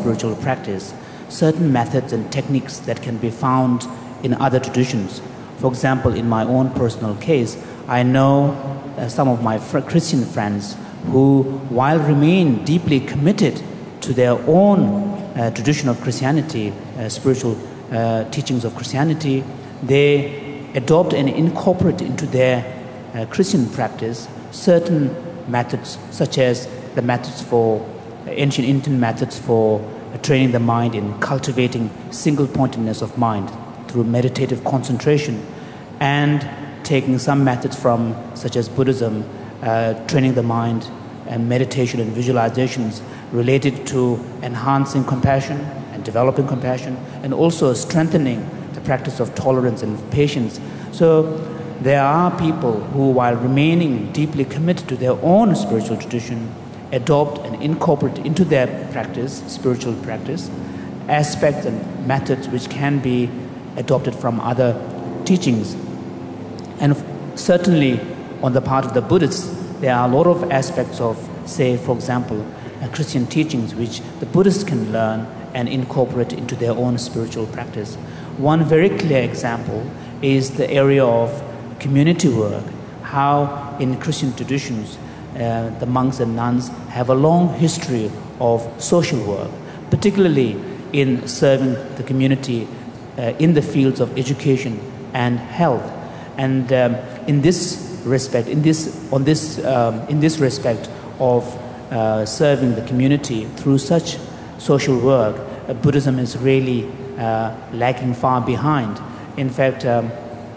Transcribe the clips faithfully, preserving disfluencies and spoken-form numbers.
spiritual practice certain methods and techniques that can be found in other traditions. For example, in my own personal case, I know uh, some of my fr- Christian friends who, while remain deeply committed to their own uh, tradition of Christianity, uh, spiritual uh, teachings of Christianity, they adopt and incorporate into their uh, Christian practice certain methods, such as the methods for uh, ancient Indian methods for uh, training the mind in cultivating single-pointedness of mind through meditative concentration, and taking some methods from, such as Buddhism, uh, training the mind and meditation and visualizations related to enhancing compassion and developing compassion, and also strengthening the practice of tolerance and patience. So there are people who, while remaining deeply committed to their own spiritual tradition, adopt and incorporate into their practice, spiritual practice, aspects and methods which can be adopted from other teachings. And certainly on the part of the Buddhists, there are a lot of aspects of, say, for example, uh, Christian teachings which the Buddhists can learn and incorporate into their own spiritual practice. One very clear example is the area of community work, how in Christian traditions uh, the monks and nuns have a long history of social work, particularly in serving the community uh, in the fields of education and health. And um, in this respect, in this on this um, in this respect of uh, serving the community through such social work, uh, Buddhism is really uh, lagging far behind. In fact, um,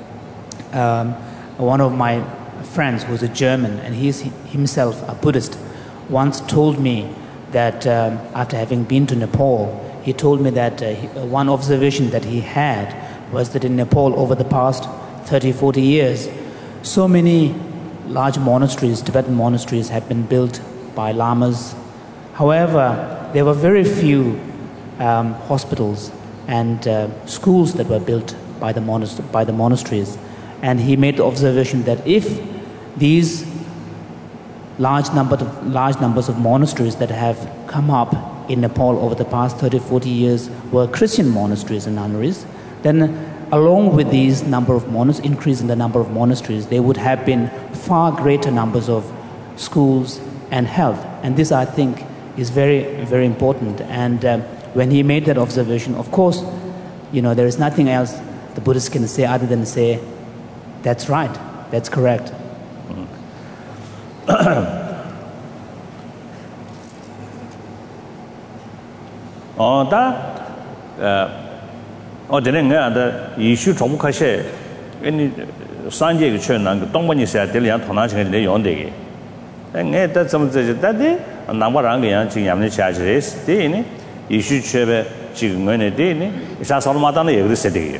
um, one of my friends, who's a German, and he is himself a Buddhist, once told me that um, after having been to Nepal, he told me that uh, he, uh, one observation that he had was that in Nepal over the past thirty, forty years, so many large monasteries, Tibetan monasteries, have been built by lamas. However, there were very few um, hospitals and uh, schools that were built by the, monast- by the monasteries. And he made the observation that if these large, number of, large numbers of monasteries that have come up in Nepal over the past thirty, forty years were Christian monasteries and nunneries, then along with these number of monasteries, increase in the number of monasteries, there would have been far greater numbers of schools and health. And this, I think, is very, very important. And um, when he made that observation, of course, you know, there is nothing else the Buddhists can say other than say, that's right, that's correct. Oh, that. 어제는 내가 이슈 정복하셔 아니 산지에 쳐난 그 동반이셔야 될 양 통나증에 내 용되게 내가 좀 저다데 남바랑 그냥 지금 야면 차지스 되네 이슈 쳐베 지금 거네 되네 사설마다는 얘기를 되게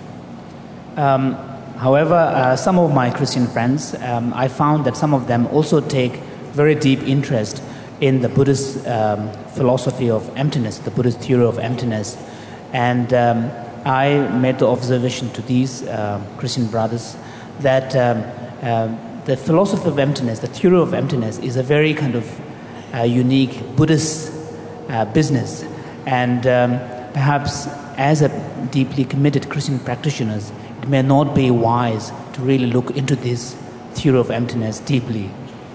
Um however uh, some of my Christian friends um, I found that some of them also take very deep interest in the Buddhist um, philosophy of emptiness, the Buddhist theory of emptiness, and um, I made the observation to these uh, Christian brothers that um, uh, the philosophy of emptiness, the theory of emptiness, is a very kind of uh, unique Buddhist uh, business. And um, perhaps as a deeply committed Christian practitioners, it may not be wise to really look into this theory of emptiness deeply.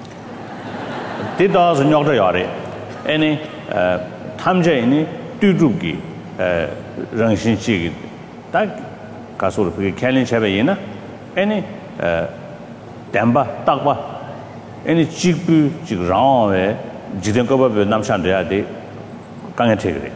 Details in your yard, any time Jane, Duduki. Rangshin tak kasur pergi Kalin Chabayina, any Damba, Takba, any Chipu, Chigrang, Jidankoba, Namshandria, de Kangategri.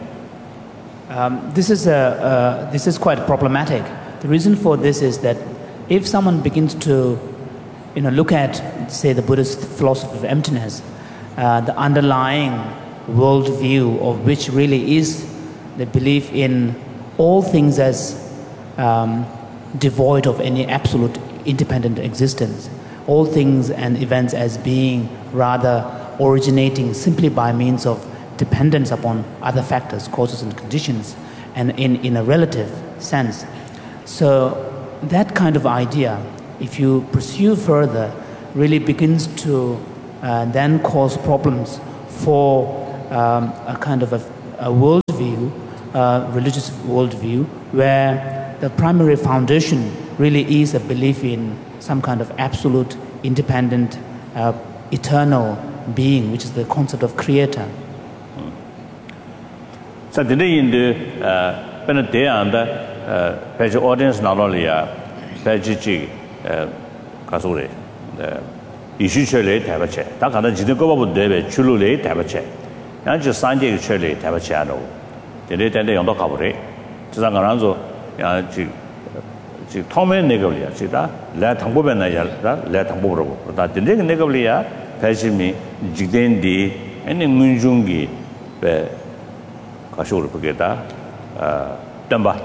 This is a uh, this is quite problematic. The reason for this is that if someone begins to, you know, look at, say, the Buddhist philosophy of emptiness, uh, the underlying worldview of which really is the belief in all things as um, devoid of any absolute independent existence, all things and events as being rather originating simply by means of dependence upon other factors, causes and conditions, and in, in a relative sense. So that kind of idea, if you pursue further, really begins to uh, then cause problems for um, a kind of a a worldview, uh, religious worldview, where the primary foundation really is a belief in some kind of absolute, independent, uh, eternal being, which is the concept of creator. So today in the when they are the page audience not only a page G kasure issue chele tabache ta kana jide ko ba de be chulu le tabache yan ji san je chele tabache aro de le de yong do ka bure ji san ga ran zo ya ji ji thome ne ga ya ji da la thang bo be na ya da la thang bo ro da de le ne ga ya page mi ji den di ene ngun jung gi be kasure bu da 아 덤바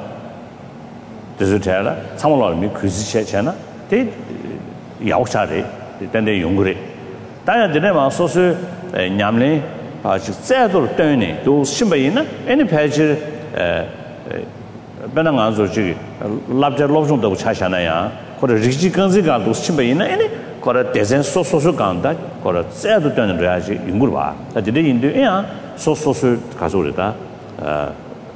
데즈텔라 상물로 크리스 체체나 데 야오샤데 데데 용그레 다야 데네마 소스 냠레 바지 세도 뜨네 도 심베이나 애니 페이지 에 베나가 저지 랍제 롭종도 차샤나야 코르 리지 간지가 도 심베이나 애니 코르 데젠 소소소 간다 코르 세도 뜨는 거야지 용그르 봐 데데 인도야 소소소 가서르다 어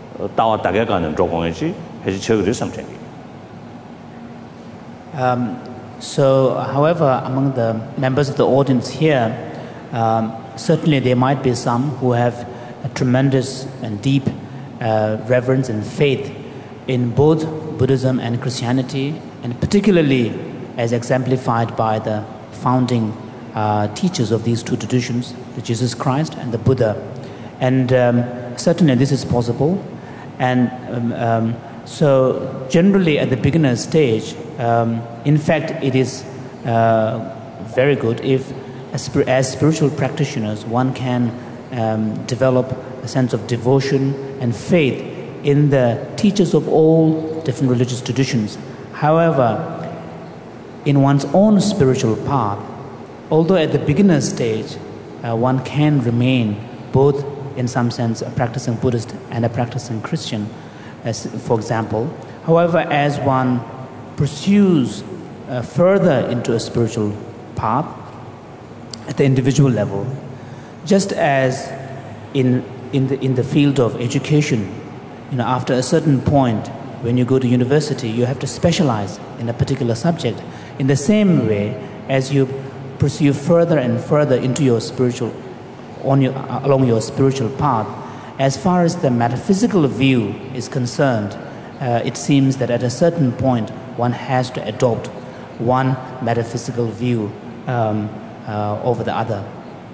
Um, so, however, among the members of the audience here, um, certainly there might be some who have a tremendous and deep uh, reverence and faith in both Buddhism and Christianity, and particularly as exemplified by the founding uh, teachers of these two traditions, the Jesus Christ and the Buddha. And um, certainly this is possible. And um, um, so generally at the beginner stage, um, in fact, it is uh, very good if, as, as spiritual practitioners, one can um, develop a sense of devotion and faith in the teachers of all different religious traditions. However, in one's own spiritual path, although at the beginner stage, uh, one can remain both in some sense a practicing Buddhist and a practicing Christian, as for example. However, as one pursues uh, further into a spiritual path at the individual level, just as in in the in the field of education, you know, after a certain point when you go to university, you have to specialize in a particular subject. In the same way, as you pursue further and further into your spiritual on your, along your spiritual path, as far as the metaphysical view is concerned, uh, it seems that at a certain point one has to adopt one metaphysical view um, uh, over the other.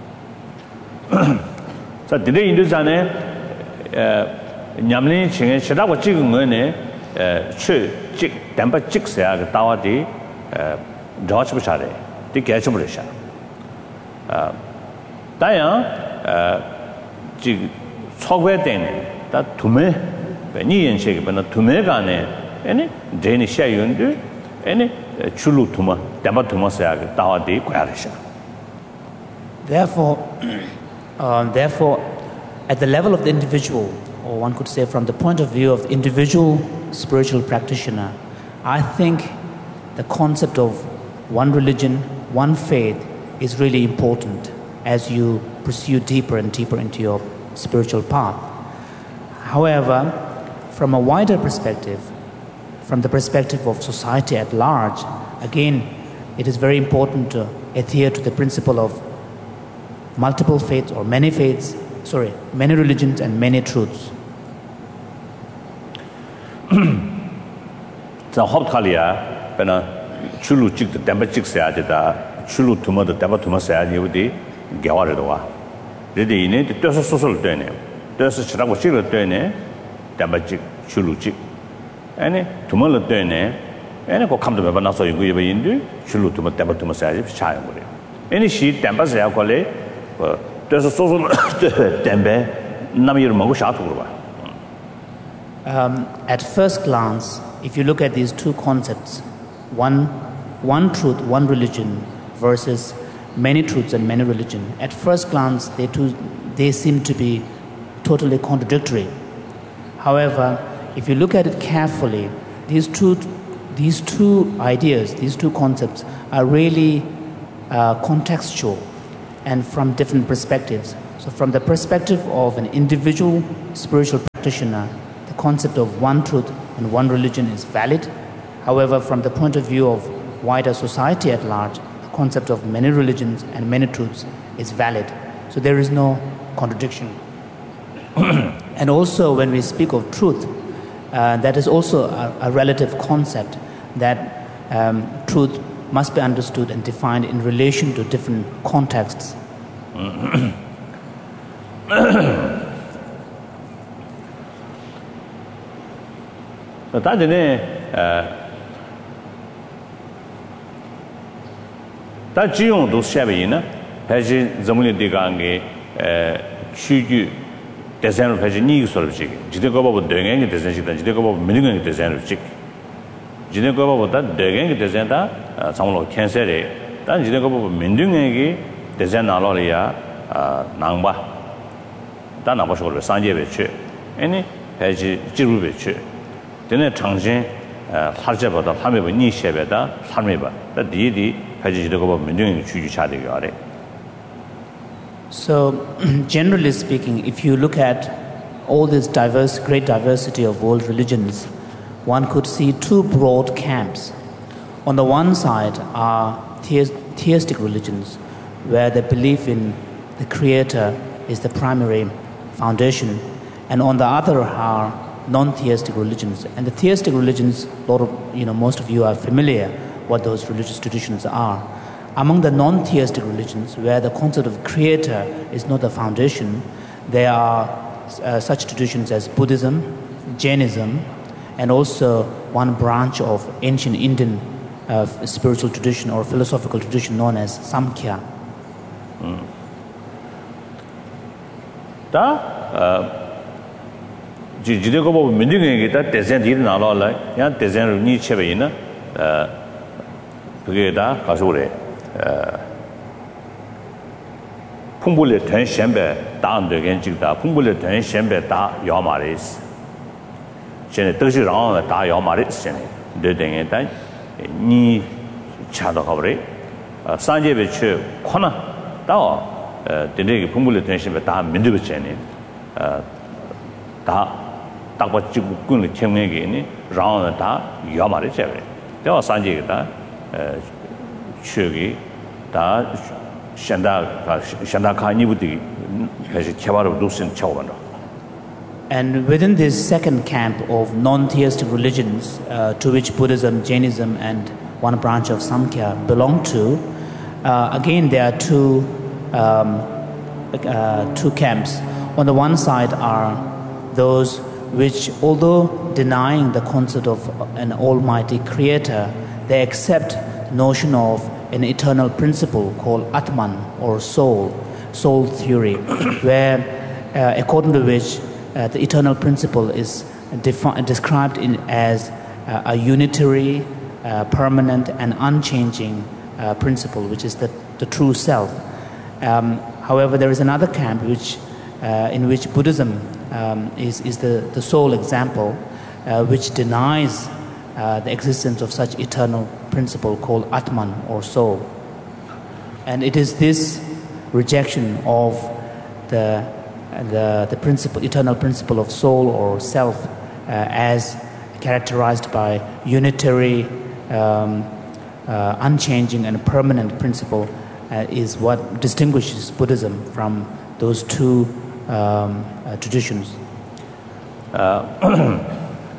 So today in this ane nyamni chinge chida wa chig ngone chu chig damba chig sa ga tawa di dodge bu chare di ge chu bu sha 다야 지 초괴 때네 다 두매 베니엔 셰게 베나 두매가네 에네 데니 샤윤드 에네 출루 두마 담바 두마사야 다와디 고야르샤. Therefore um, therefore at the level of the individual, or one could say from the point of view of the individual spiritual practitioner, I think the concept of one religion, one faith is really important as you pursue deeper and deeper into your spiritual path. However, from a wider perspective, from the perspective of society at large, again, it is very important to adhere to the principle of multiple faiths or many faiths, sorry, many religions and many truths. 자, 홉탈이야, 배나 출루 찍도 담바 찍어야 되다. 출루 투마도 담바 투마서야 되지. 개화를 와. 그런데 이내 뜻서 소설 되네. 뜻서 치라고 찍을 되네. 담바 찍 출루 찍. 아니, 투마를 되네. 아니, 그 감도 몇 번 나서 이거 이베인데 출루 투마 담바 투마서야 돼. 차요 그래. 아니, 시 담바서야 걸래. 어, 뜻서 소설 담바 남이 먹고 샤도 그러 봐. Um, at first glance, if you look at these two concepts, one, one truth, one religion versus many truths and many religion, at first glance, they, two, they seem to be totally contradictory. However, if you look at it carefully, these two, these two ideas, these two concepts are really uh, contextual and from different perspectives. So from the perspective of an individual spiritual practitioner, the concept of one truth and one religion is valid. However, from the point of view of wider society at large, the concept of many religions and many truths is valid. So there is no contradiction. And also when we speak of truth, uh, that is also a, a relative concept, that um, truth must be understood and defined in relation to different contexts. 다전에 다 지용도 샤베이나 배지 점물이디가게 추주 대선을 배지 니기설지 지대거보다 대행의 대선식다 지대거보다 민능의 대선을지 지대거보다 대행의 대선다 상물로 캔셀에 단 지대거보다 민능의 대선 나로리아 낭바 다 나버셔를 산제베치 아니 배지 지루베치 되네 장진 할제보다 함에버 니셰베다 함에버 다 디디 배지 지대거보다 민능의 추주 차대가 아래. So, generally speaking, if you look at all this diverse, great diversity of world religions, one could see two broad camps. On the one side are theistic religions, where the belief in the Creator is the primary foundation, and on the other are non-theistic religions. And the theistic religions, a lot of, you know, most of you are familiar what those religious traditions are. Among the non-theistic religions, where the concept of creator is not the foundation, there are uh, such traditions as Buddhism, Jainism, and also one branch of ancient Indian uh, spiritual tradition or philosophical tradition known as Samkhya. Mm. Da, jide ko bo mindi nge ta design di na lo la, ya design ru ni chebe yin na, uh, 그게 다 가서 그래. 풍불의 된 셴배 다안되게 찍다 풍불의 된 셴배 다 야마리스 전에 뜻이랑 다 야마리스 전에 되den에 다니 차도 가버리 산제베 최 코나 다 되게 풍불의 된 셴배 다 민두베 전에 다 딱바 찍고 꾼을 청내게니 라운드 다 야마리스 제베 저 산제가 추기 다 샹다 샹다 카니부디 그래서 개발을 놓친 차원으로. And within this second camp of non-theistic religions, uh, to which Buddhism, Jainism, and one branch of Samkhya belong to, uh, again there are two um, uh, two camps. On the one side are those which, although denying the concept of an almighty creator, they accept the notion of an eternal principle called Atman or soul, soul theory, where uh, according to which uh, the eternal principle is defi- described in, as uh, a unitary, uh, permanent and unchanging uh, principle, which is the, the true self. Um, however, there is another camp which, uh, in which Buddhism um, is, is the, the sole example, uh, which denies uh, the existence of such eternal principle called Atman or soul. And it is this rejection of the, the, the principle, eternal principle of soul or self uh, as characterized by unitary, um, uh, unchanging and permanent principle uh, is what distinguishes Buddhism from those two um, uh, traditions. Uh,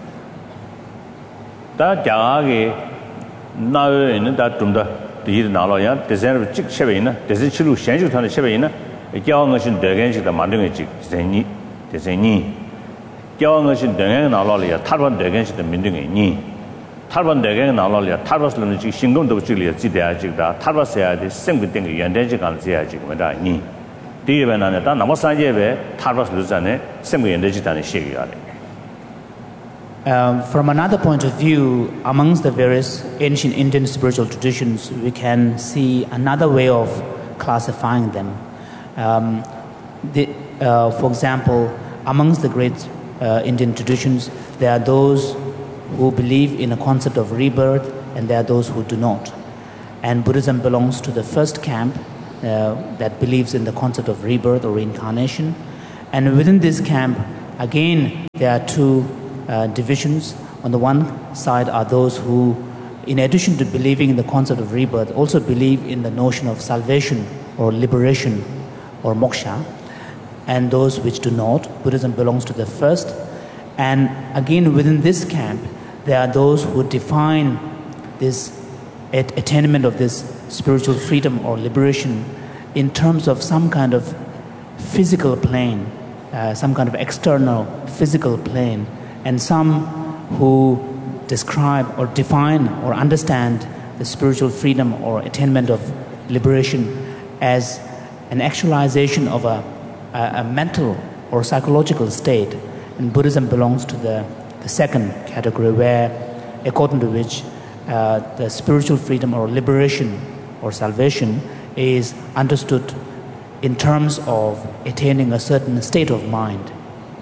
나에 있는 다 좀더 뒤에 나와야 대선을 찍 셔베이나 대선 치료 현실 탄의 셔베이나 교원 것은 대견식다 만든 게 대선이 대선이 교원 것은 대견 나와야 탈번 대견식다 만든 게 니 탈번 대견 나와야 탈버스는 지 신경도 지리야 지대야 지다 탈버스야 돼 생기된 게 연대지 간 지야 지금 다 니. 뒤에는 다 남아 산제베 탈버스를 전에 생기 연대지 단의 시기가 돼. Um, from another point of view, amongst the various ancient Indian spiritual traditions, we can see another way of classifying them. Um, the, uh, for example, amongst the great uh, Indian traditions, there are those who believe in a concept of rebirth, and there are those who do not. And Buddhism belongs to the first camp, uh, that believes in the concept of rebirth or reincarnation. And within this camp, again, there are two uh, divisions. On the one side are those who, in addition to believing in the concept of rebirth, also believe in the notion of salvation or liberation or moksha, and those which do not. Buddhism belongs to the first. And again, within this camp, there are those who define this attainment of this spiritual freedom or liberation in terms of some kind of physical plane, uh, some kind of external physical plane, and some who describe or define or understand the spiritual freedom or attainment of liberation as an actualization of a, a, a mental or psychological state. And Buddhism belongs to the, the second category, where, according to which uh, the spiritual freedom or liberation or salvation is understood in terms of attaining a certain state of mind.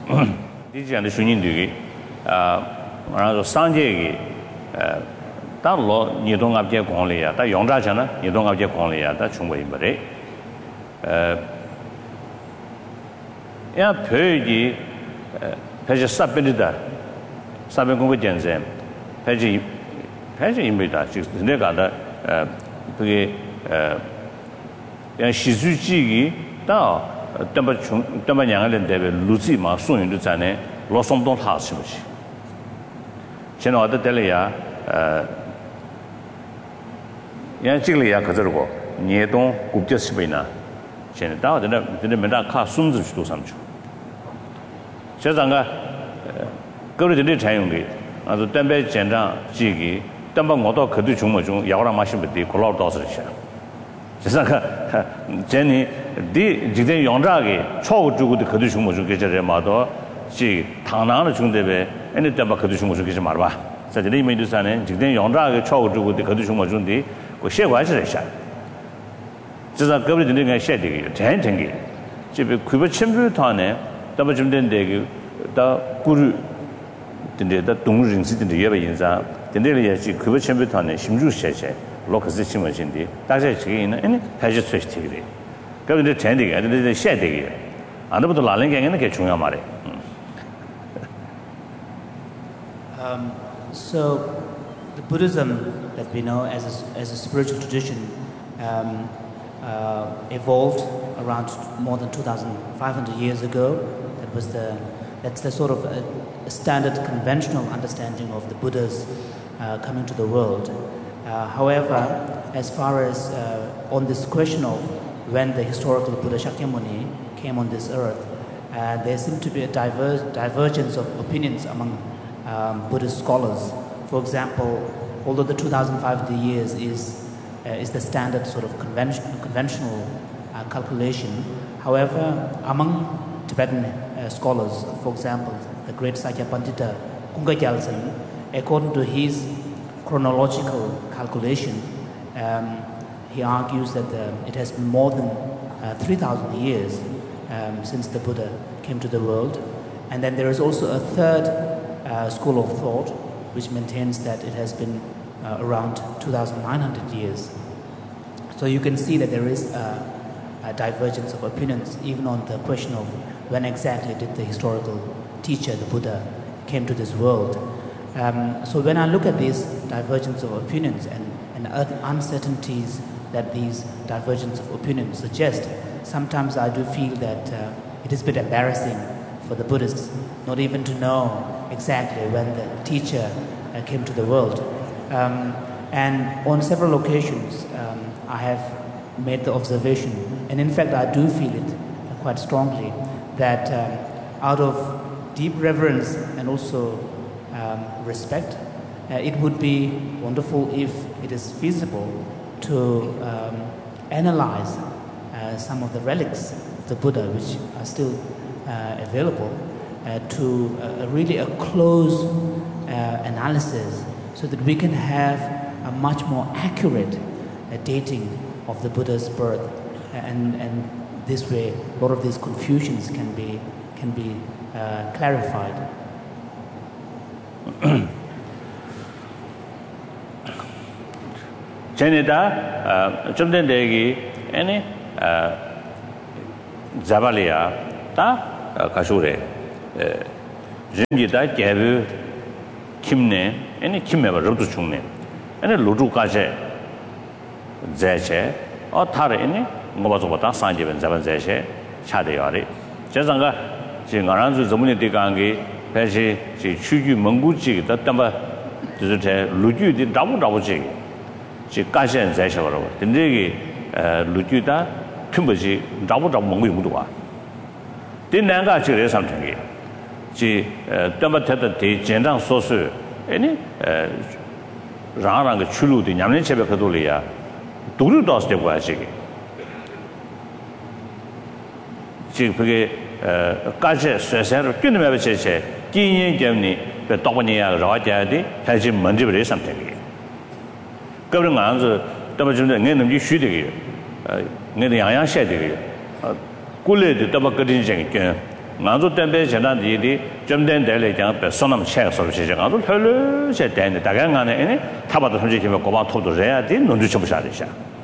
Peji sabbenida sabben 공부 전쟁 peji peji 임베다 지금 내가 다 그게 야 시주지기 다 담바 중 담바 양을 데베 루지마 소윤도 전에 로솜동 하시듯이 저는 어디 될이야 야 지글이야 그저고 니동 국제시베나 저는 다 어디나 근데 맨날 카 숨즈도 삼주 저장가 거르들이 자용기 아주 담배 전장 지기 담바 모두 그도 중모 중 야오라 마시베디 콜라우도스르샤 저장가 제니 디 지대 용자기 초고 주고도 그도 중모 중 계절에 마도 지 당나는 중대베 애니 담바 그도 중모 중 계절 말아 봐 저들이 메두산에 지대 용자기 초고 주고도 그도 중모 중디 그 셰과시르샤 저장 거르들이 그 셰되기 전쟁기 집에 구버 첨부탄에 다만 좀 된데 다 구르 근데 다 동르인시든데 예배 인자 근데를 예지 그거 첨부탄에 심주셔셔 로커스 심어진데 다시 지금 아니 다시 스위치되게 그런데 전되게 근데 셰되게 안도부터 라는 게 있는 게 중요한 말이에요. Um so the Buddhism that we know as a, as a spiritual tradition um uh, evolved around more than two thousand five hundred years ago. That was the that's the sort of a, a standard conventional understanding of the Buddhas uh, coming to the world. Uh, however, as far as uh, on this question of when the historical Buddha Shakyamuni came on this earth, uh, there seemed to be a diver- divergence of opinions among um, Buddhist scholars. For example, although the two thousand five hundred years is uh, is the standard sort of convention, conventional uh, calculation, however, among Tibetan uh, scholars, for example, the great Sakya Pandita Kunga Gyaltsen, according to his chronological calculation, um, he argues that the, it has been more than uh, three thousand years um, since the Buddha came to the world. And then there is also a third uh, school of thought which maintains that it has been uh, around two thousand nine hundred years. So you can see that there is a, a divergence of opinions even on the question of when exactly did the historical teacher, the Buddha, came to this world. Um, so when I look at these divergence of opinions and, and uncertainties that these divergence of opinions suggest, sometimes I do feel that uh, it is a bit embarrassing for the Buddhists not even to know exactly when the teacher uh, came to the world. Um, and on several occasions, um, I have made the observation, and in fact I do feel it quite strongly, that um, out of deep reverence and also um, respect, uh, it would be wonderful if it is feasible to um, analyze uh, some of the relics of the Buddha which are still uh, available uh, to uh, really a close uh, analysis so that we can have a much more accurate uh, dating of the Buddha's birth, and, and this way a lot of these confusions can be can be uh, clarified. Janita, uh, Jumden Degi, any 자발이야 다 가쇼래 림지다 개부 김네 아니 김매버 로도 중네 아니 로도 가제 제제 어 타르니 뭐바서보다 산지변 자반 제제 차대요리 제상가 지금 안한주 전문의 대강이 배시 지 추규蒙古籍的那么就是在陆剧的找不着这个是干线在小了但这个呃陆剧的听不起找不着蒙古用的话第两个就是上层的是呃那么他的对简章说是哎呢呃让那个出路的两年前边可多了呀都有到这关系的这个呃干线虽然是跟那边这些今年今年그 도번이야 라와자디 사실 먼저 그래 삼태기 그런 안서 또 좀 내는 게 쉬되게 어 내는 양양 셔되게 어 꿀레도 또 그런 생각 안서 때문에 전화들이 좀 된데래 그냥 배선함 체크 서비스 안서 별로 제 때는 다간 안에 타바도 솔직히 고바 토도 해야 돼 논주 좀 사리샤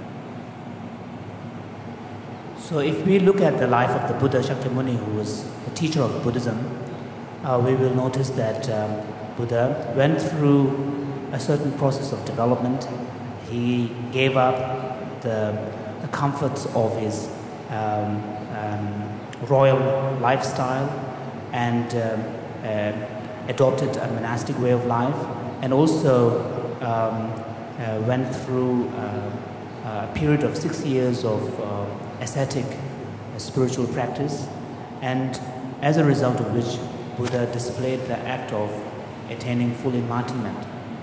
So if we look at the life of the Buddha Shakyamuni, who was the teacher of Buddhism, Uh, we will notice that um, Buddha went through a certain process of development. He gave up the, the comforts of his um, um, royal lifestyle and um, uh, adopted a monastic way of life, and also um, uh, went through uh, a period of six years of uh, ascetic uh, spiritual practice, and as a result of which Buddha displayed the act of attaining full enlightenment.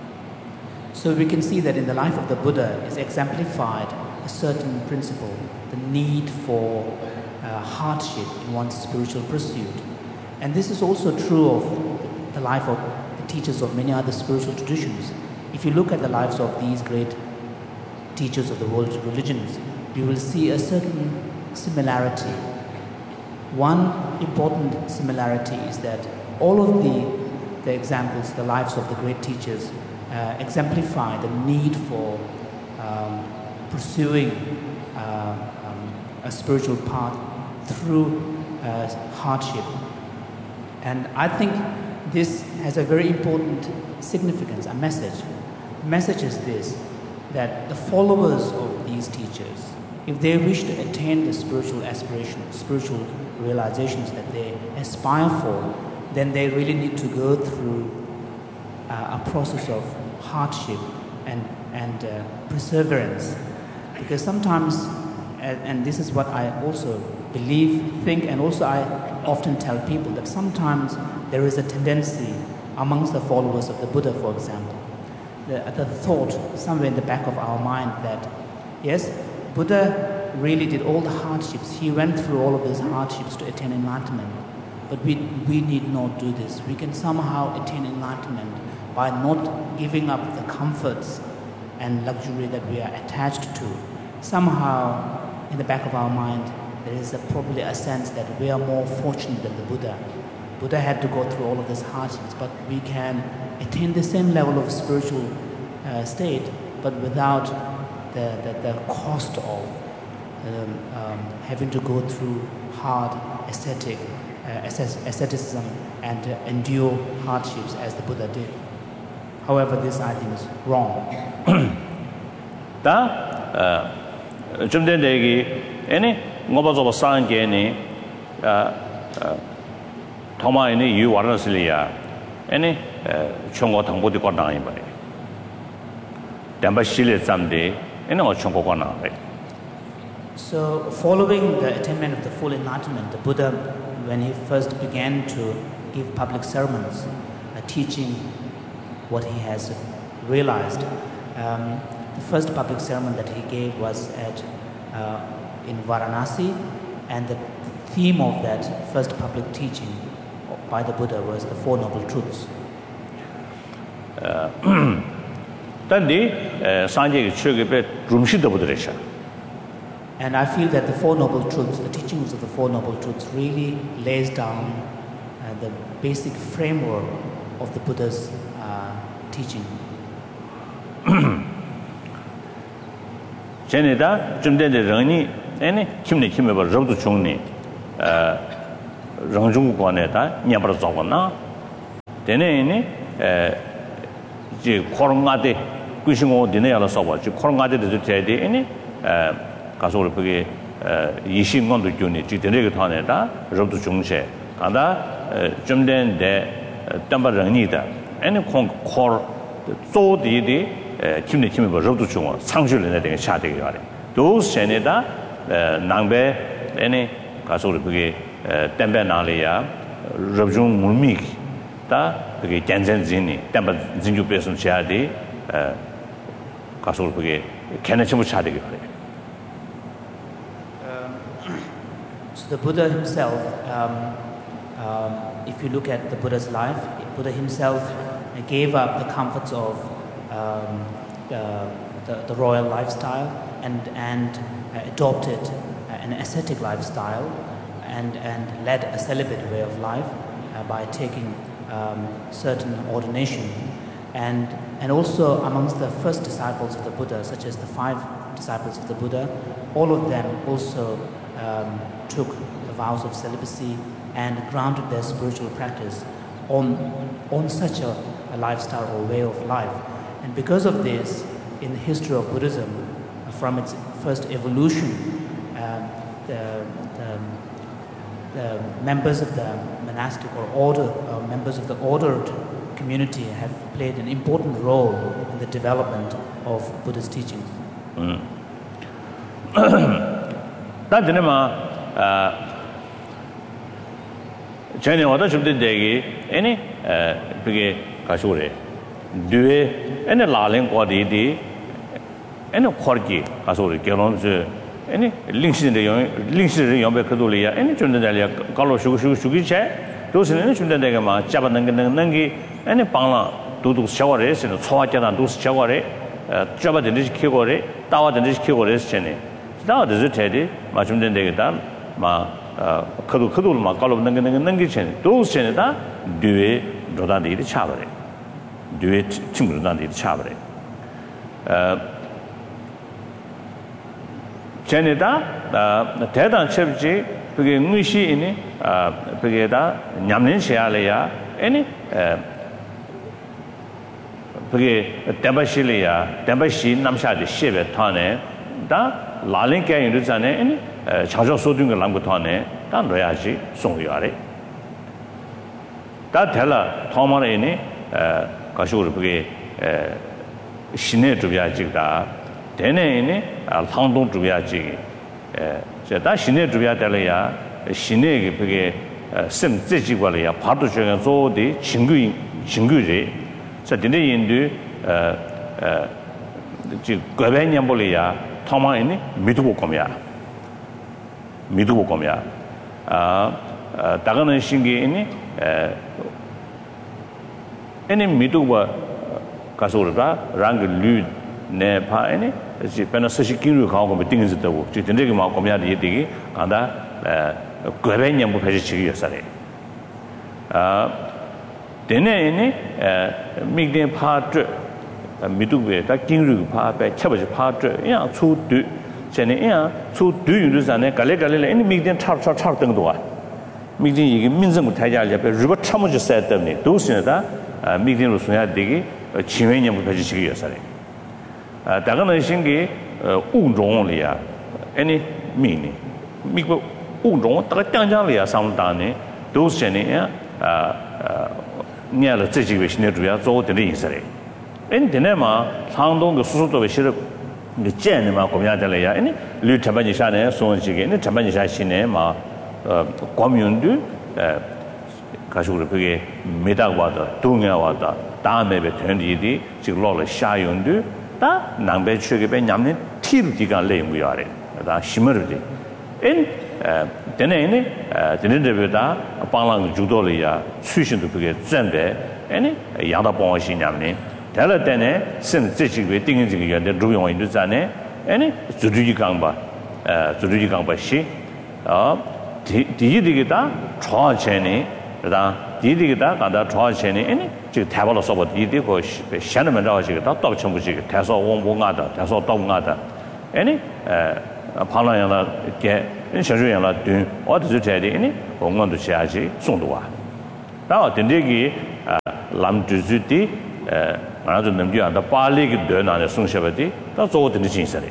So we can see that in the life of the Buddha is exemplified a certain principle, the need for uh, hardship in one's spiritual pursuit. And this is also true of the life of the teachers of many other spiritual traditions. If you look at the lives of these great teachers of the world's religions, you will see a certain similarity. One important similarity is that all of the, the examples, the lives of the great teachers, uh, exemplify the need for um, pursuing uh, um, a spiritual path through uh, hardship. And I think this has a very important significance, a message. The message is this, that the followers of these teachers, if they wish to attain the spiritual aspirations, spiritual realizations that they aspire for, then they really need to go through uh, a process of hardship and, and uh, perseverance. Because sometimes, and, and this is what I also believe, think, and also I often tell people, that sometimes there is a tendency amongst the followers of the Buddha, for example, the, the thought somewhere in the back of our mind that, yes, Buddha really did all the hardships. He went through all of these hardships to attain enlightenment. But we, we need not do this. We can somehow attain enlightenment by not giving up the comforts and luxury that we are attached to. Somehow, in the back of our mind, there is a, probably a sense that we are more fortunate than the Buddha. Buddha had to go through all of these hardships, but we can attain the same level of spiritual uh, state, but without the, the, the cost of um, um, having to go through hard ascetic, uh, asceticism and uh, endure hardships as the Buddha did. However, this I think is wrong. Da, 좀 된 얘기, 아니, 뭐봐서 상계니, 아, 도마이니 유 와르슬이야, 아니, 총고 당보디 권당이 말이. 담바 실에 잠데, 아니 어 총고 권당. So, following the attainment of the full enlightenment, the Buddha, when he first began to give public sermons, uh, teaching what he has realized, um, the first public sermon that he gave was at uh, in Varanasi, and the theme of that first public teaching by the Buddha was the Four Noble Truths. And I feel that the Four Noble Truths, the teachings of the Four Noble Truths, really lays down uh, the basic framework of the Buddha's uh, teaching. 전에다 좀 전에 런이 any kimni kimba robdu chungni uh rangjung ko ne ta nyabra zawna dene ni uh ji korongade kusingo dine yala sawa ji korongade de tede any uh 가서 그게 이십년도 중에 지대를 타내다 robdu chungse 간다 좀 된데 담바랑니다 아니 콩콜 조디디 kimni kimba robdu chungwa 상실에 대해 샤되게 하래 도스에다 남배 에네 가서 그게 담배 나리아 rob중 물미 다 그게 잔잔진이 담바 진주 배송 샤디 가서 그게 개념을 샤되게 하래. So the Buddha himself, um, um, if you look at the Buddha's life, Buddha himself gave up the comforts of um, the, the, the royal lifestyle and, and uh, adopted an ascetic lifestyle and, and led a celibate way of life uh, by taking um, certain ordination. And, and also amongst the first disciples of the Buddha, such as the five disciples of the Buddha, all of them also um, took the vows of celibacy and grounded their spiritual practice on, on such a, a lifestyle or way of life. And because of this, in the history of Buddhism, from its first evolution, um, the, the, the members of the monastic or order, uh, members of the ordered community have played an important role in the development of Buddha's teachings. Mm. 전에 와다 좀된 되게 아니 그게 가시오래 뒤에 아니 라랭 거디디 아니 거기 가시오래 결혼스 아니 링신의 영 링신의 영배 그돌이야 아니 좀된 달이야 갈로 쉬고 쉬고 쉬기체 도스는 좀된 되게 막 잡는 게 능기 아니 방라 도도 샤워레스는 초화자단 도스 샤워레 잡아든 듯이 키고래 따와든 듯이 키고래 했잖아요. 다들 저테디 맞춤된 되겠다 막 그도 그도 막 깔로는 게 능기 chen 도스체다 뒤에 로단들이 차버려 뒤에 친구들한테 차버려 어 쟤네다 대단 첩지 그게 의시이니 아 그게다 냠는 시야래야 아니 그게 담바실이야 담바시 남샤지 시베 타네 다 라랭게 이르잖아요 아니 자주 소든 걸 남고 타네 다 넣어야지 송이야래 다 될라 토마레니 에 가시고 그게 에 신내 주비야지다 되네니 상동 주비야지 에 제가 신내 주비야 될래야 신내게 그게 심 제지과래야 파도 중에 조디 친구 친구지 자 근데 인도 어어 지 거배냐 볼이야 토마이니 미두고 거미야 미두고 거미야 아 다가는 신기이니 에 애니 미두고 가서르다 랑그 류 네파이니 지 페나스시 기루 가고 미팅즈다고 지 근데게 막 거미야디 되게 간다 에 거배냐 뭐 배지치기였어래 아 되네니 에 미긴 파트 미두베 다 긴루 파베 쳬버지 파트 야 추드 전에 야 추드 유르산에 갈래갈래 이 미긴 차차차 등도아 미긴 이게 민정부 타자를 옆에 루버 참으지 써야 때문에 도스네다 미긴으로 써야 되기 지회념부 배지시기였어요. 아 다가는 신기 우종리야 아니 미니 미고 우종 다가 땅장리야 상당히 도스네 아 냐를自己为新的主要做的意思嘞。因的呢嘛，长东的叔叔作为是你见的嘛，国家的嘞呀，因绿成本以下呢，送这个，那成本以下新的嘛，呃，国民的呃，可是我这个没到过的，东亚话的，大那边团体的，就落了下游的，但南边去那边人们体力干累不要嘞，那西门的，因呃。等等呢，呃，等等这边的帮人主导了呀，出行都不给准备，哎呢，养到帮我新娘呢，再来等呢，甚至这几个定这个原的录用印度站呢，哎呢，组织一岗吧，呃，组织一岗吧是，啊，第第一这个的创钱呢，是吧？第一这个的干到创钱呢，哎呢，这个台湾的说法，第一这个现在们这个这个到到全部这个台少往往啊的，台少到啊的，哎呢，呃。 旁人了给人小学人了对我就是这的呢我们都下去送的话然后等这个啊làm就是的呃俺就能讲到巴黎个对那的送下来的到做的精神的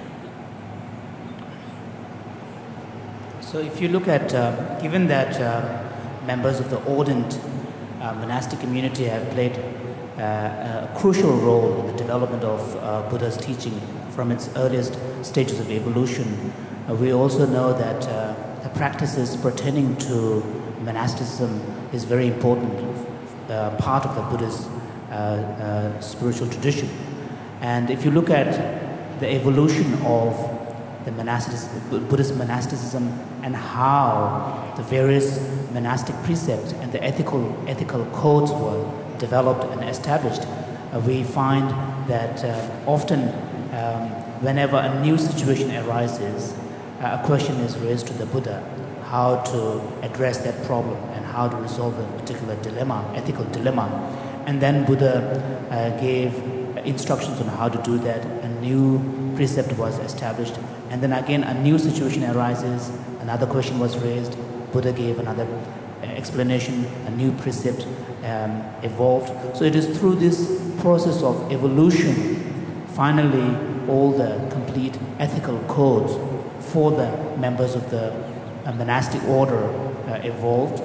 So if you look at uh, given that uh, members of the ordained uh, monastic community have played uh, a crucial role in the development of uh, Buddha's teaching from its earliest stages of evolution. Uh, we also know that uh, the practices pertaining to monasticism is very important uh, part of the Buddha's uh, uh, spiritual tradition. And if you look at the evolution of the monasticism, Buddhist monasticism and how the various monastic precepts and the ethical, ethical codes were developed and established, uh, we find that uh, often um, whenever a new situation arises, uh, a question is raised to the Buddha, how to address that problem and how to resolve a particular dilemma, ethical dilemma. And then Buddha uh, gave instructions on how to do that. A new precept was established. And then again, a new situation arises, another question was raised, Buddha gave another explanation, a new precept um, evolved. So it is through this process of evolution, finally, all the complete ethical codes for the members of the uh, monastic order uh, evolved.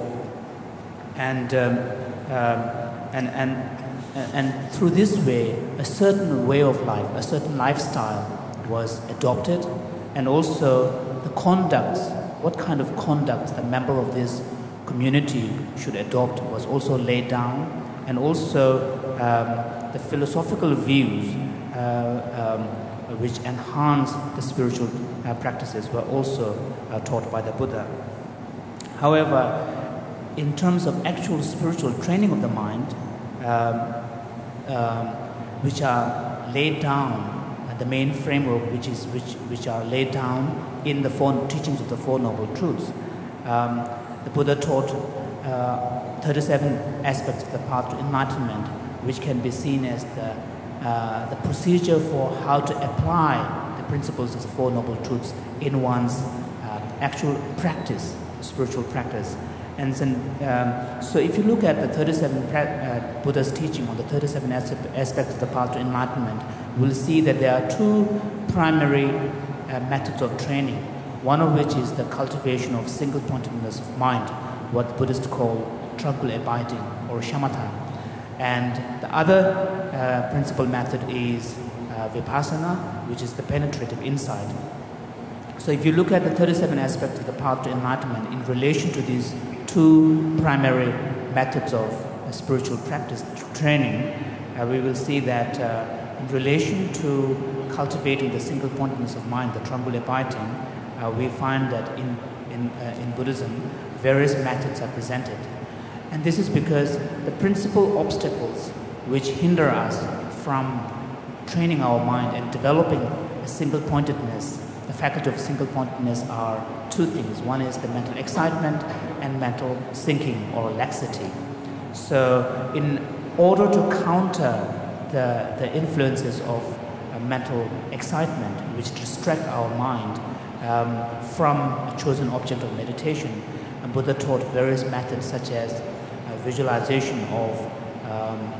And, um, um, and, and, and through this way, a certain way of life, a certain lifestyle was adopted, and also the conducts, what kind of conduct the member of this community should adopt was also laid down, and also um, the philosophical views uh, um, which enhance the spiritual uh, practices were also uh, taught by the Buddha. However, in terms of actual spiritual training of the mind, um, um, which are laid down, the main framework which is which which are laid down in the four teachings of the Four Noble Truths. Um, the Buddha taught uh, thirty-seven aspects of the path to enlightenment, which can be seen as the uh, the procedure for how to apply the principles of the Four Noble Truths in one's uh, actual practice, spiritual practice. And then, um, so if you look at the thirty-seven uh, Buddha's teaching on the thirty-seven aspects of the path to enlightenment, we'll see that there are two primary uh, methods of training, one of which is the cultivation of single-pointedness of mind, what Buddhists call tranquil abiding or shamatha. And the other uh, principal method is uh, vipassana, which is the penetrative insight. So if you look at the thirty-seven aspects of the path to enlightenment in relation to these two primary methods of uh, spiritual practice training, uh, we will see that uh, in relation to cultivating the single-pointedness of mind, the tranquil abiding, uh, we find that in, in, uh, in Buddhism, various methods are presented. And this is because the principal obstacles which hinder us from training our mind and developing a single-pointedness, the faculty of single-pointedness, are two things. One is the mental excitement and mental sinking or laxity. So in order to counter the, the influences of uh, mental excitement which distract our mind um, from a chosen object of meditation, and Buddha taught various methods such as uh, visualization of um,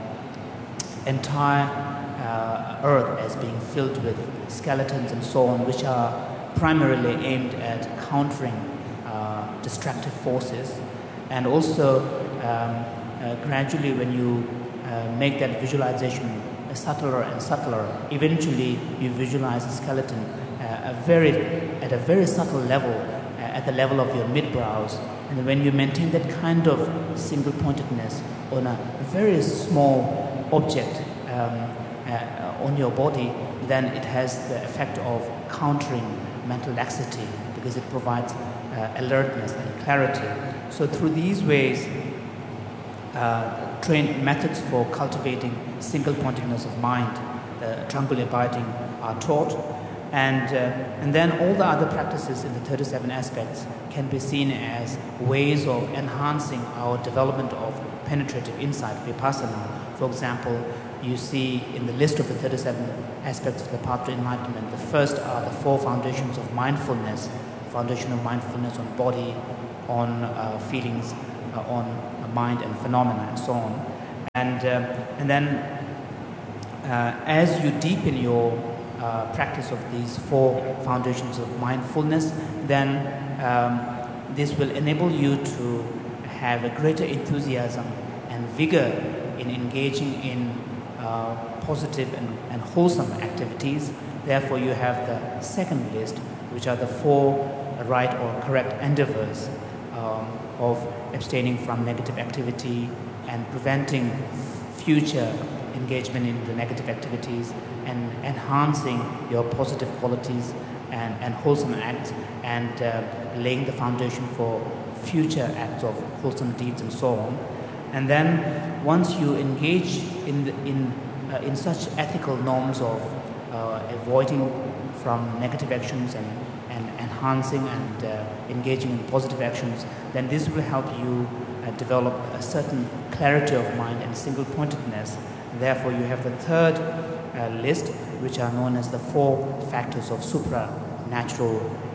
entire uh, earth as being filled with skeletons and so on, which are primarily aimed at countering uh, destructive forces. And also um, uh, gradually when you uh, make that visualization subtler and subtler, eventually you visualize a skeleton uh, a very, at a very subtle level, uh, at the level of your mid-brows. And when you maintain that kind of single-pointedness on a very small object um, uh, on your body, then it has the effect of countering mental laxity because it provides uh, alertness and clarity. So through these ways, uh, train methods for cultivating single-pointedness of mind, uh, tranquil abiding, are taught. And, uh, and then all the other practices in the thirty-seven aspects can be seen as ways of enhancing our development of penetrative insight, vipassana. For example, you see in the list of the thirty-seven aspects of the path to enlightenment, the first are the four foundations of mindfulness, foundation of mindfulness on body, on uh, feelings, uh, on mind and phenomena, and so on. And, uh, and then uh, as you deepen your uh, practice of these four foundations of mindfulness, then um, this will enable you to have a greater enthusiasm and vigor in engaging in uh, positive and, and wholesome activities. Therefore, you have the second list, which are the four right or correct endeavors um, of abstaining from negative activity and preventing future engagement in the negative activities and enhancing your positive qualities and, and wholesome acts and uh, laying the foundation for future acts of wholesome deeds and so on. And then once you engage in, the, in, uh, in such ethical norms of uh, avoiding from negative actions and, and enhancing and uh, engaging in positive actions, then this will help you uh, develop a certain clarity of mind and single-pointedness. Therefore, you have the third uh, list, which are known as the four factors of supernatural uh,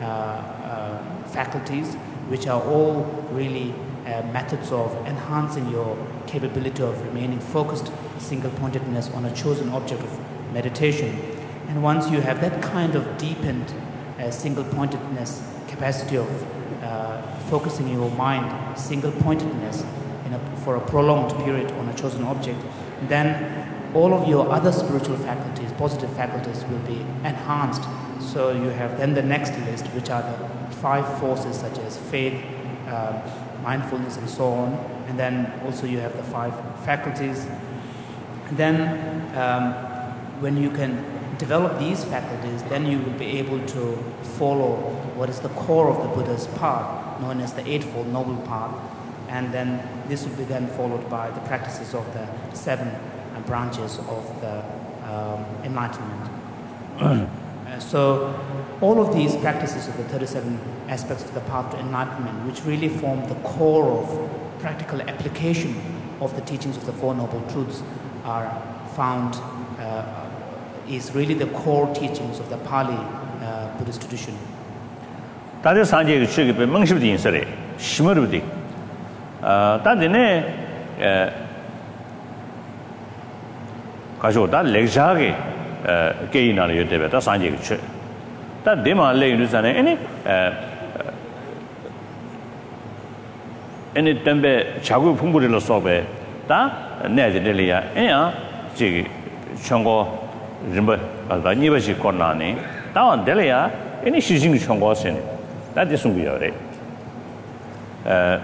uh, faculties, which are all really uh, methods of enhancing your capability of remaining focused, single-pointedness on a chosen object of meditation. And once you have that kind of deepened uh, single-pointedness capacity of uh, focusing your mind, single-pointedness in a, for a prolonged period on a chosen object, then all of your other spiritual faculties, positive faculties, will be enhanced. So you have then the next list, which are the five forces such as faith, uh, mindfulness, and so on. And then also you have the five faculties. And then um, when you can develop these faculties, then you will be able to follow what is the core of the Buddha's path, known as the Eightfold Noble Path. And then this will be then followed by the practices of the seven uh, branches of the um, enlightenment. uh, so all of these practices of the thirty-seven aspects of the path to enlightenment, which really form the core of practical application of the teachings of the Four Noble Truths, are found, uh, is really the core teachings of the Pali uh, Buddhist tradition. 다들 산지에 취급해 멍십디 인설에 심어르디 아 다들네 에 가지고 다 렉자게 에 게이나를 요때베 다 산지에 취 다 데마 레이르잖아요 아니 에 아니 덤베 자구 풍부리로 써베 다 내들이야 아니야 저기 청고 rimba alba nibashi kornani tawan delaya any shijing chongwasin that is sunguyore uh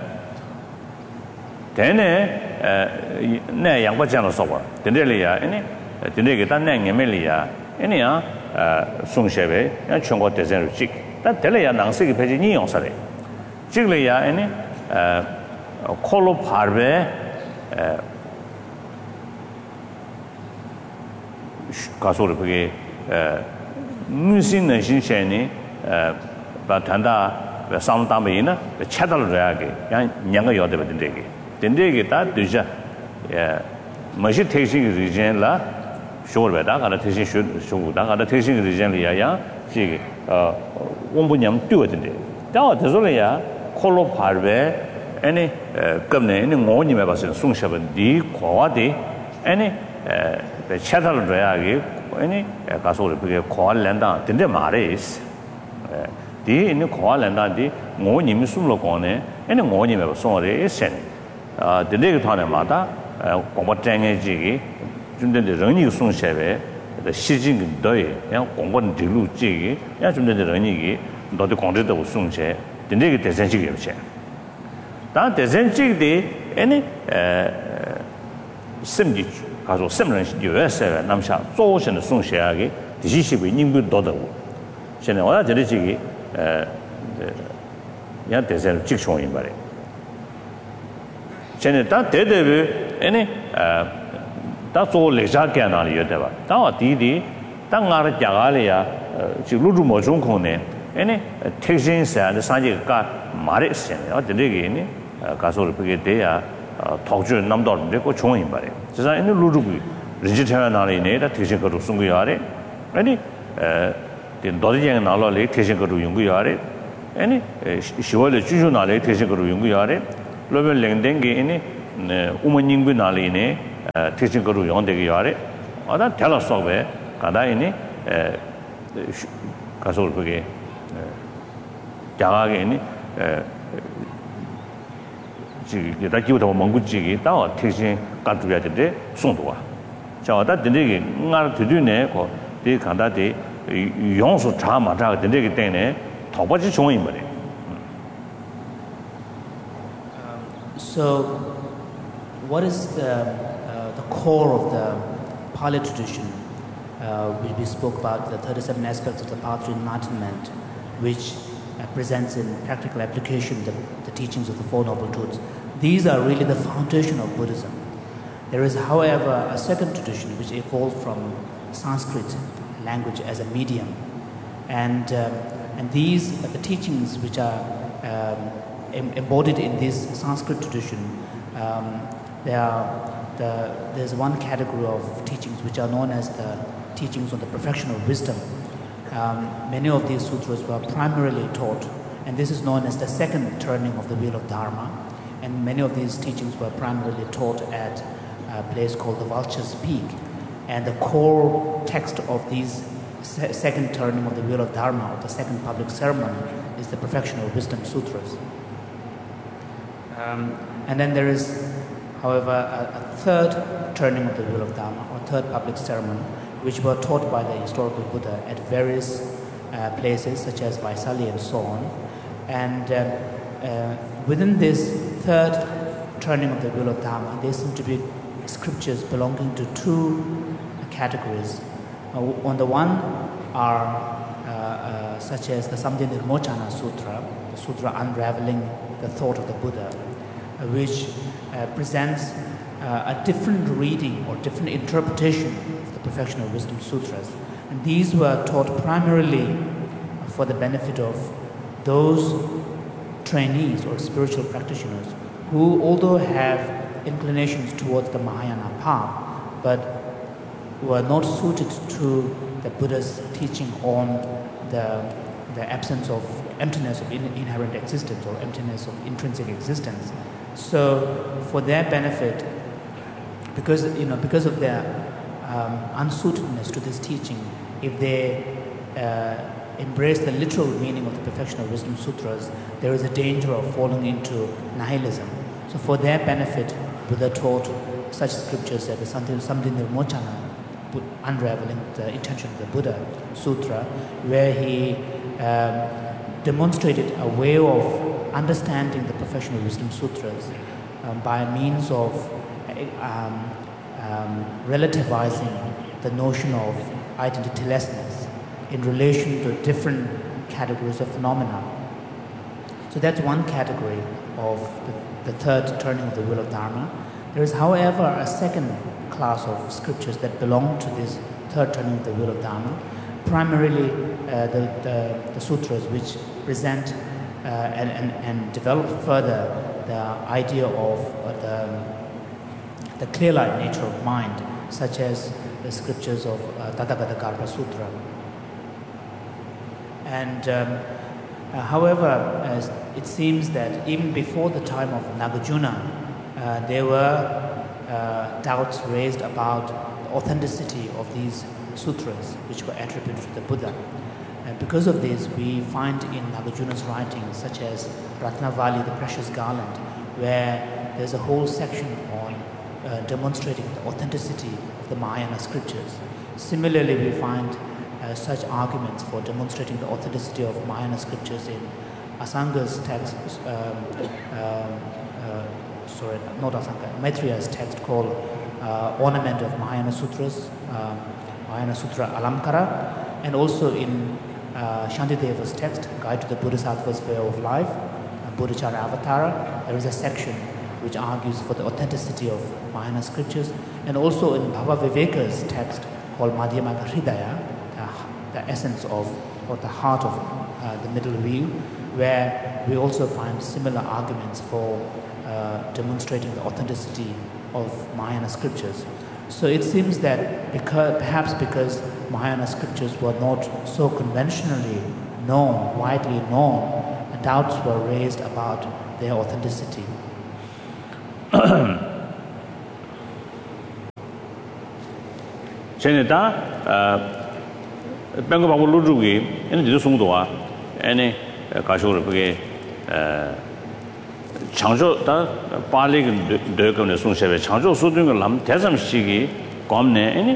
dene ne yangba jano soba dendelia any denege dan ne ngemelia any ya sungshebe ya chongwa dezen chik that delaya nangsigi peji ni yongsare chigleya any kolo parbe 가소를 그게 무슨 신신이 바탄다 상담이나 차달을 해야게 그냥 냥가 여대 된대게 된대게 다 되자 예 머시 택시 리젠라 쇼르베다 가다 택시 쇼고다 가다 택시 리젠리야야 지 어, 원분념 뛰어든데 다 되sol이야 콜로 파르베 아니 겁네 이 모님에 봐서 숭셔번 디 고와디 아니 에 차달을 줘야기 아니 가서를 그게 고알랜다 근데 말이스 디 있는 고알랜다디 모님이 숨로 거네 아니 모님에 손에 있선 아 근데 그 타네마다 공부장에지기 준된데 정리 송셰베 시진 너희 그냥 공부는 뒤로지기 야 준된데 정리기 너도 공부도 송셰 근데 그 대전식이 없지 다 대전식이 아니 에 심지 가서 semren 유에스에 남샤 조선의 송시하게 디시시비 님부 도다고现在我这里这个呃야 대세로 직송인 말이에요.现在다 대대비 아니 어다 조레자게 나리 여대봐. 다 디디 땅아르 자갈이야 지금 루루 모종코네 아니 택신사 산지가 말했어요. 어디게니 가서를 그게 돼야 덕주 남도인데 그 종인 말이에요. 제가 있는 루루기 register nalini da teaching ko sungu yare ani den dodjeng nalo le teaching ko yungu yare ani shiwole juju nale teaching ko yungu yare lobe lengdeng ge ani umaningbu nalini teaching ko yonde ge yare ada tela sobe kada ini 가서 그게 자가게 니 지금 다 기부도 먼구지기 다 택신 가두야 되는데 송도와 자다 되게 나를 드드네 고 이 간다데 용수 자마자 되게 때문에 더버지 종이 말이 So what is the uh, the core of the Pali tradition? Uh, we, we spoke about the thirty-seven aspects of the path to enlightenment, which uh, presents in practical application the, the teachings of the Four Noble Truths. These are really the foundation of Buddhism. There is, however, a second tradition which evolved from Sanskrit language as a medium. And, um, and these are the teachings which are um, em- embodied in this Sanskrit tradition. Um, there are the, there's one category of teachings which are known as the teachings on the perfection of wisdom. Um, many of these sutras were primarily taught, and this is known as the second turning of the wheel of Dharma. And many of these teachings were primarily taught at a place called the Vulture's Peak. And the core text of these se- second turning of the wheel of Dharma, or the second public ceremony, is the Perfection of Wisdom Sutras. Um, and then there is, however, a, a third turning of the wheel of Dharma, or third public ceremony, which were taught by the historical Buddha at various uh, places, such as Vaisali and so on. And uh, uh, within this third turning of the wheel of Dharma, there seem to be scriptures belonging to two categories. Uh, on the one are uh, uh, such as the Samdhi Nirmochana Sutra, the sutra unraveling the thought of the Buddha, uh, which uh, presents uh, a different reading or different interpretation of the Perfection of Wisdom Sutras. And these were taught primarily for the benefit of those trainees or spiritual practitioners who, although have inclinations towards the Mahayana path, but were not suited to the Buddha's teaching on the, the absence of emptiness of in, inherent existence or emptiness of intrinsic existence. So for their benefit, because you know because of their um, unsuitedness to this teaching, if they uh, embrace the literal meaning of the Perfection of Wisdom Sutras, there is a danger of falling into nihilism. So for their benefit, Buddha taught such scriptures as the Samdhi Nirmochana, unraveling the intention of the Buddha Sutra, where he um, demonstrated a way of understanding the Perfection of Wisdom Sutras um, by means of um, um, relativizing the notion of identitylessness in relation to different categories of phenomena. So that's one category of the, the third turning of the wheel of Dharma. There is, however, a second class of scriptures that belong to this third turning of the wheel of Dharma, primarily uh, the, the, the sutras which present uh, and, and, and develop further the idea of uh, the, the clear-light nature of mind, such as the scriptures of uh, Tathagata Garbha Sutra. And um, uh, however, as it seems that even before the time of Nagarjuna, uh, there were uh, doubts raised about the authenticity of these sutras which were attributed to the Buddha. And because of this, we find in Nagarjuna's writings, such as Ratnavali, the Precious Garland, where there's a whole section on uh, demonstrating the authenticity of the Mahayana scriptures. Similarly, we find uh, such arguments for demonstrating the authenticity of Mahayana scriptures in Asanga's text, um, um, uh, sorry, not Asanga, Maitreya's text called uh, Ornament of Mahayana Sutras, um, Mahayana Sutra Alamkara, and also in uh, Shantideva's text, Guide to the Bodhisattva's Way of Life, uh, Bodhicharya Avatara. There is a section which argues for the authenticity of Mahayana scriptures, and also in Bhava Viveka's text called Madhyamaka Hridaya, the, the essence of, or the heart of uh, the middle wheel, where we also find similar arguments for uh, demonstrating the authenticity of Mahayana scriptures. So it seems that because, perhaps because Mahayana scriptures were not so conventionally known, widely known, doubts were raised about their authenticity. Seneta, Bengal Babu Lugi, and the Sungdoa, any casual brigade, Changzhou, Bali, Dirk and the Sungshe, Changzhou, Sudung, Lam, Tesam Shigi, Gomne, any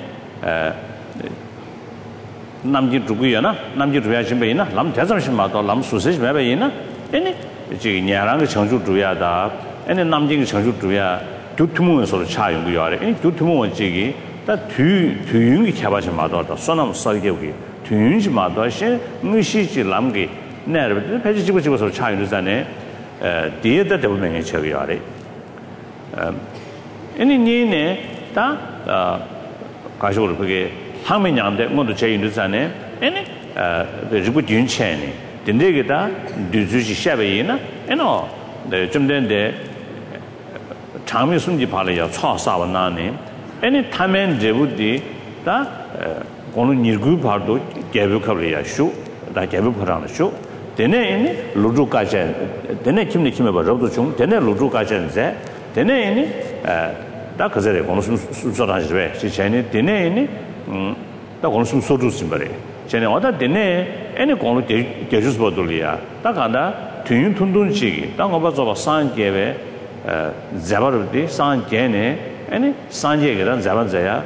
Namji Druguyana, Namji Druyajimena, Lam Tesam Shimato, Lam Susish Mabayina, any Nyarang Changzhou Druyada, any Namjing Changzhou Druya, Tutumu sort of child we are, any Tutumu and Jiggy. that two two yungi khabashi mado da sonam salgeugi two yungi mado she mushi ji lamgi ner peji jigo jigo so cha yungi zane eh die da de men che yare um any ni ne da ga shu ru ge hang men yang de mo de che yungi zane any eh de jigo dyun che ni den de ge da du zu ji sha bei na eno de zum den de chang mi sun ji pa le ya cha sa wa na ni any time and debut da kono nirgu pardo gebu khabriya shu da gebu phara shu dene ini ludu ka chen dene kimni kimbe ba rodo chung dene ludu ka chen ze dene ini da kazere kono sum sura jwe chi cheni dene ini da kono sum sodu simbare cheni oda dene any kono gejus bodulia da kada tün tundun chigi da ngoba zoba san gebe zabarudi san gene any sanje geran zaman zaya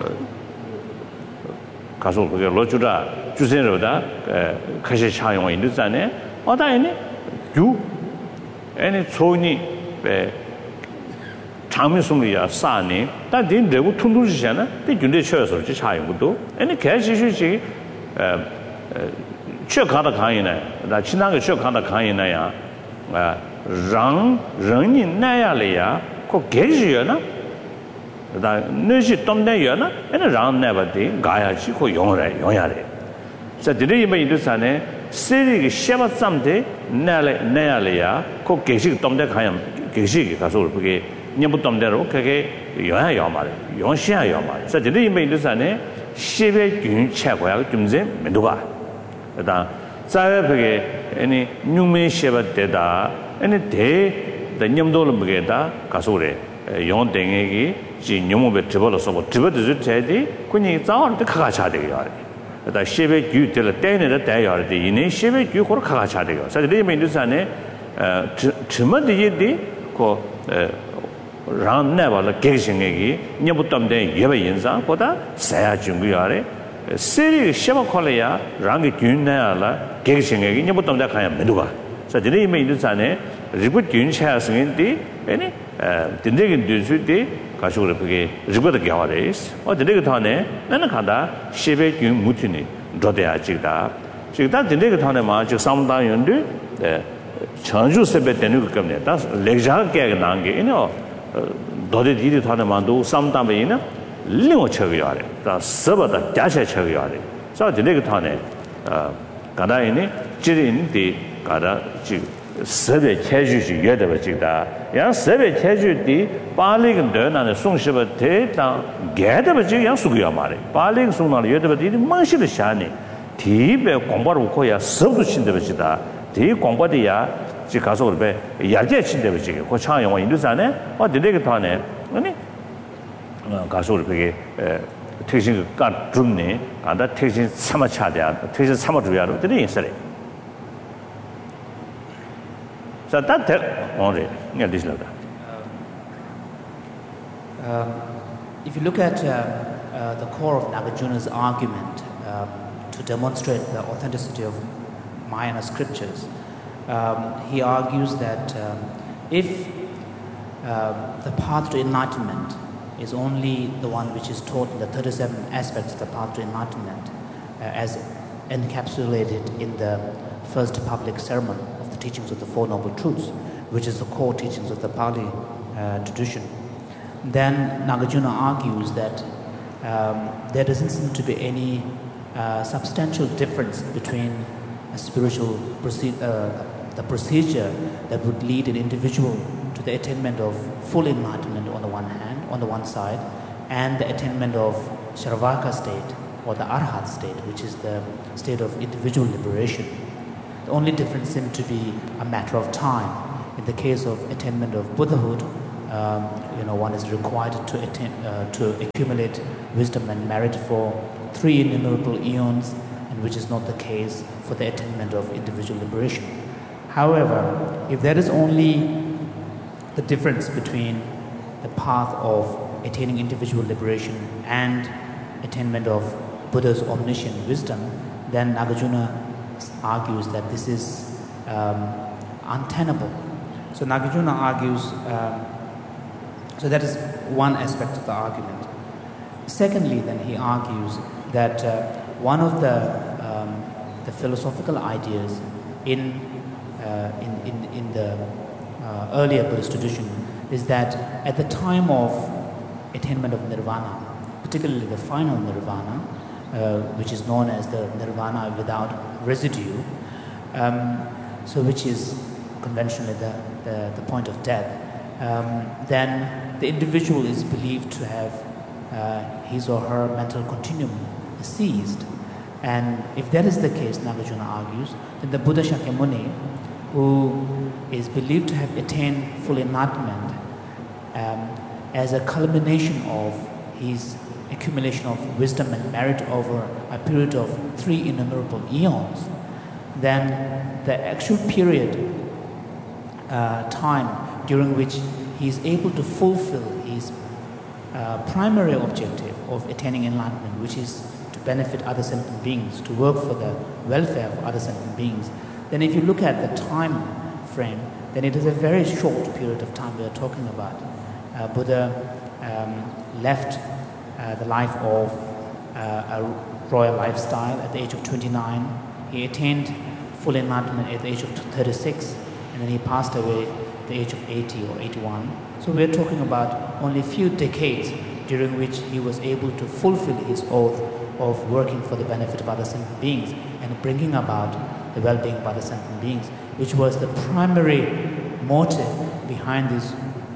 가서 그게 로주다 주세로다 가시 차용 있는 자네 어다이네 유 애니 소니 배 장미숨이야 싸니但딘 내고 퉁퉁지잖아 그 군대 쳐서 지 차용도 애니 개시시시 에 쳐가다 가이네 나 지나가 쳐가다 가이네야 랑 랑이 나야래야 그 개시야나 다 너시 덤내여나 에는 랑 내버디 가야지 고 용래 용야래 자 드리 뭐 인도산에 세리기 샤바쌈데 내래 내야래야 고 계식 덤대 가야 계식이 가서 그게 녀부 덤대로 그게 용야 용말이 용시야 용말이 자 드리 뭐 인도산에 십의 균 최고야 좀제 면도가 다 자에 그게 아니 뉴메 샤바데다 아니 대 녀무도를 먹게다 가서 그래 용 땡에기 지 녀모베 드버로서 뭐 드버드 제디 군이 자원도 가가 차대요. 다 십의 규들 때내를 대야를 돼. 이내 십의 규 고로 가가 차대요. 사실 이 민두산에 어 드머디디 고 람내발로 계신에기 녀부담대 예배 인사보다 사야 중요하래. 세리 십어 콜이야 랑이 균내야라 계신에기 녀부담대 가야 메두가. 사실 이 민두산에 리부 균차스인데 아니 딘데긴 뒤수디 가시고를 그게 리버도 겨와레스 어 딘데가 타네 나는 간다 십의 균 무티니 로데야 지다 지다 딘데가 타네 마지 상당 연도 에 전주 세배 되는 것 때문에 다 렉자가 깨가 난게 이노 도데 디디 타네 만도 상담이나 링어 쳐요래 다 서버다 자세 쳐요래 자 딘데가 타네 어 가다이니 지린디 가다 지 세배 체주시 여대버지다 양 세배 체주디 발리근 되나는 송시버 대당 개대버지 양 수고야 말이 발리근 송나는 여대버디 망시를 샤니 디베 공부를 고야 서도 신대버지다 디 공부디야 지 가서 그래 야제 신대버지 고 창영어 인도산에 어 되게 타네 아니 가서 그게 퇴신 까 줍니 간다 퇴신 삼아 차대야 퇴신 삼아 줘야로 되게 있어래 So that only yeah this level. If you look at uh, uh, the core of Nagarjuna's argument um, to demonstrate the authenticity of Mahayana scriptures, um, he argues that um, if uh, the path to enlightenment is only the one which is taught in the thirty-seven aspects of the path to enlightenment, uh, as encapsulated in the first public sermon of the teachings of the Four Noble Truths, which is the core teachings of the Pali uh, tradition, then Nagarjuna argues that um, there doesn't seem to be any uh, substantial difference between a spiritual proce- uh, the procedure that would lead an individual to the attainment of full enlightenment on the one hand, on the one side, and the attainment of Charvaka state or the Arhat state, which is the state of individual liberation. The only difference seems to be a matter of time. In the case of attainment of Buddhahood, um, you know, one is required to attain, uh, to accumulate wisdom and merit for three innumerable eons, and which is not the case for the attainment of individual liberation. However, if there is only the difference between the path of attaining individual liberation and attainment of Buddha's omniscient wisdom, then Nagarjuna argues that this is um, untenable. So Nagarjuna argues, um, so that is one aspect of the argument. Secondly, then he argues that uh, one of the um, the philosophical ideas in uh, in, in in the uh, earlier Buddhist tradition is that at the time of attainment of nirvana, particularly the final nirvana, uh, which is known as the nirvana without residue, um, so which is conventionally the, the, the point of death, um, then the individual is believed to have uh, his or her mental continuum ceased. And if that is the case, Nagarjuna argues, then the Buddha Shakyamuni, who is believed to have attained full enlightenment um, as a culmination of his accumulation of wisdom and merit over a period of three innumerable eons, then the actual period uh, time during which he is able to fulfill his uh, primary objective of attaining enlightenment, which is to benefit other sentient beings, to work for the welfare of other sentient beings, then if you look at the time frame, then it is a very short period of time we are talking about. Uh, Buddha um, left uh, the life of uh, a royal lifestyle at the age of twenty-nine. He attained full enlightenment at the age of thirty-six, and then he passed away at the age of eighty or eighty-one. So we're talking about only a few decades during which he was able to fulfill his oath of working for the benefit of other sentient beings and bringing about the well-being of other sentient beings, which was the primary motive behind this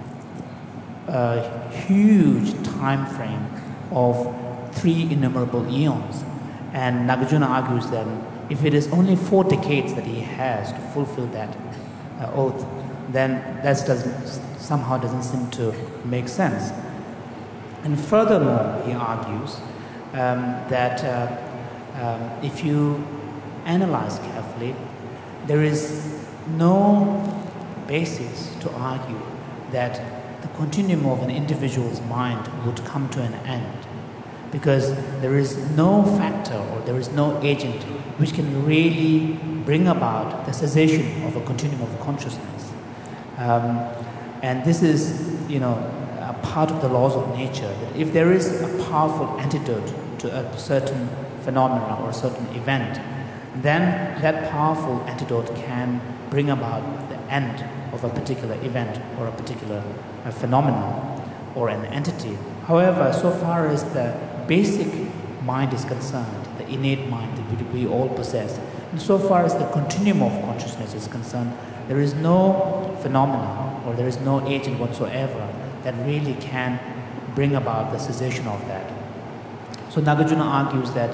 uh, huge time frame of three innumerable eons. And Nagarjuna argues that if it is only four decades that he has to fulfill that uh, oath, then that doesn't, somehow doesn't seem to make sense. And furthermore, he argues um, that uh, um, if you analyze carefully, there is no basis to argue that the continuum of an individual's mind would come to an end, because there is no factor or there is no agent which can really bring about the cessation of a continuum of consciousness. Um, and this is, you know, a part of the laws of nature, that if there is a powerful antidote to a certain phenomena or a certain event, then that powerful antidote can bring about the end of a particular event or a particular uh, phenomenon or an entity. However, so far as the basic mind is concerned, the innate mind that we all possess, and so far as the continuum of consciousness is concerned, there is no phenomena or there is no agent whatsoever that really can bring about the cessation of that. So Nagarjuna argues that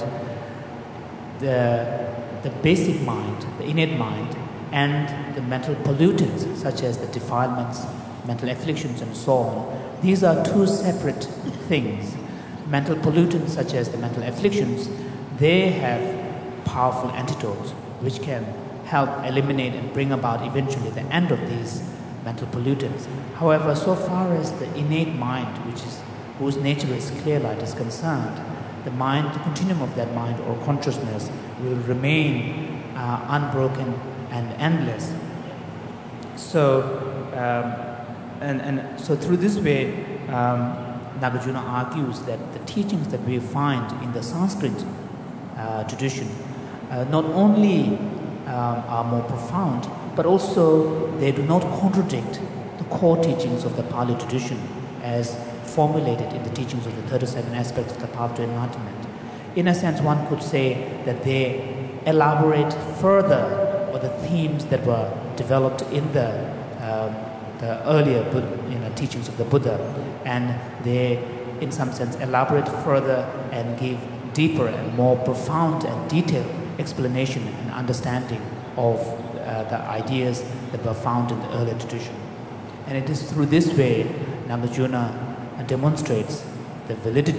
the, the basic mind, the innate mind, and the mental pollutants such as the defilements, mental afflictions and so on, these are two separate things. Mental pollutants such as the mental afflictions, they have powerful antidotes which can help eliminate and bring about eventually the end of these mental pollutants. However, so far as the innate mind, which is whose nature is clear light, is concerned, the mind, the continuum of that mind or consciousness will remain uh, unbroken and endless. So, um, and, and so through this way, um, Nagarjuna argues that the teachings that we find in the Sanskrit uh, tradition uh, not only um, are more profound, but also they do not contradict the core teachings of the Pali tradition as formulated in the teachings of the thirty-seven aspects of the path to enlightenment. In a sense, one could say that they elaborate further on the themes that were developed in the, um, the earlier Buddha, you know, teachings of the Buddha, and they in some sense, elaborate further and give deeper and more profound and detailed explanation and understanding of uh, the ideas that were found in the earlier tradition. And it is through this way Nagarjuna demonstrates the validity